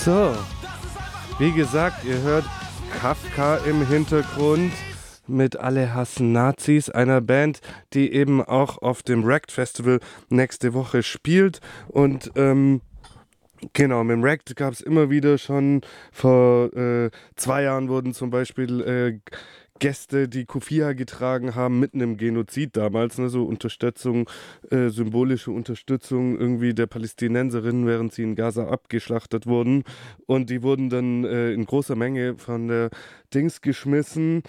So, wie gesagt, ihr hört Kafka im Hintergrund mit Alle hassen Nazis, einer Band, die eben auch auf dem Wrecked Festival nächste Woche spielt. Und genau, mit dem Wrecked gab es immer wieder schon, vor 2 Jahren wurden zum Beispiel Gäste, die Kufia getragen haben, mitten im Genozid damals, ne, so Unterstützung, symbolische Unterstützung irgendwie der Palästinenserinnen, während sie in Gaza abgeschlachtet wurden. Und die wurden dann in großer Menge von der Dings geschmissen.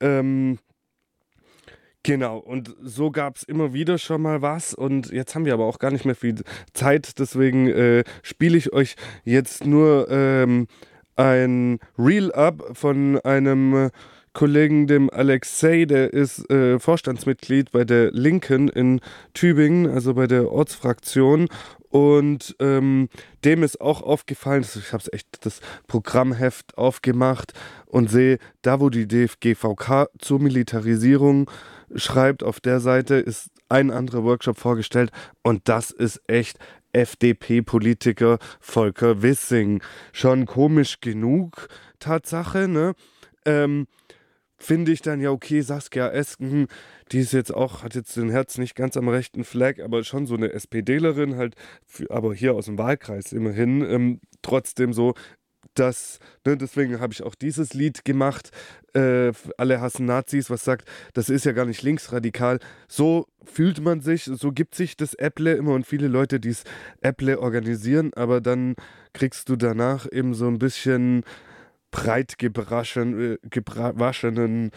Genau, und so gab es immer wieder schon mal was, und jetzt haben wir aber auch gar nicht mehr viel Zeit, deswegen spiele ich euch jetzt nur ein Reel ab von einem Kollegen, dem Alexei, der ist Vorstandsmitglied bei der Linken in Tübingen, also bei der Ortsfraktion. Und dem ist auch aufgefallen, ich habe echt das Programmheft aufgemacht und sehe, da wo die DFGVK zur Militarisierung schreibt, auf der Seite ist ein anderer Workshop vorgestellt, und das ist echt FDP-Politiker Volker Wissing. Schon komisch genug, Tatsache, ne? Finde ich dann ja okay, Saskia Esken, die ist jetzt auch, hat jetzt den Herz nicht ganz am rechten Fleck, aber schon so eine SPDlerin halt, aber hier aus dem Wahlkreis immerhin, trotzdem so, dass, ne, deswegen habe ich auch dieses Lied gemacht, Alle hassen Nazis, was sagt, das ist ja gar nicht linksradikal. So fühlt man sich, so gibt sich das Äpple immer, und viele Leute, die das Äpple organisieren, aber dann kriegst du danach eben so ein bisschen breit gewaschenen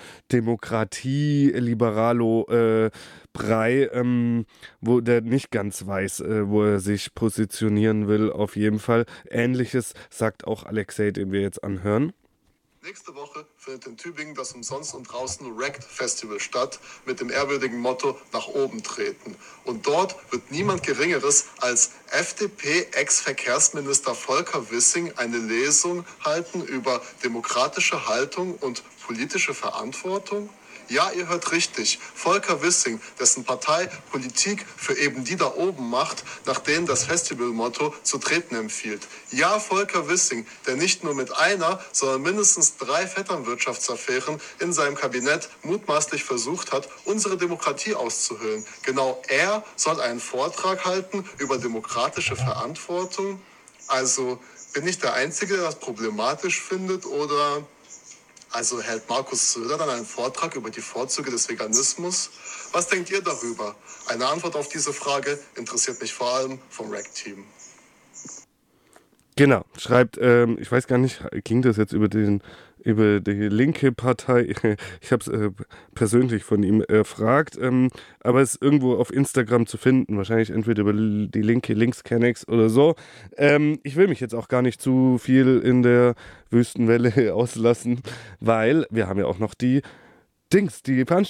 Demokratie-Liberalo-Brei, wo der nicht ganz weiß, wo er sich positionieren will, auf jeden Fall. Ähnliches sagt auch Alexei, den wir jetzt anhören. Nächste Woche findet in Tübingen das umsonst und draußen Wrecked Festival statt, mit dem ehrwürdigen Motto nach oben treten. Und dort wird niemand Geringeres als FDP-Ex-Verkehrsminister Volker Wissing eine Lesung halten über demokratische Haltung und politische Verantwortung. Ja, ihr hört richtig. Volker Wissing, dessen Partei Politik für eben die da oben macht, nach denen das Festivalmotto zu treten empfiehlt. Ja, Volker Wissing, der nicht nur mit einer, sondern mindestens 3 Vetternwirtschaftsaffären in seinem Kabinett mutmaßlich versucht hat, unsere Demokratie auszuhöhlen. Genau er soll einen Vortrag halten über demokratische Verantwortung. Also bin ich der Einzige, der das problematisch findet, oder... Also hält Markus Söder dann einen Vortrag über die Vorzüge des Veganismus? Was denkt ihr darüber? Eine Antwort auf diese Frage interessiert mich vor allem vom REC-Team. Genau, schreibt, ich weiß gar nicht, ging das jetzt über die linke Partei? Ich habe es persönlich von ihm erfragt, aber es ist irgendwo auf Instagram zu finden, wahrscheinlich entweder über die linke Linkskennex oder so. Ich will mich jetzt auch gar nicht zu viel in der Wüstenwelle auslassen, weil wir haben ja auch noch die Veranstaltung.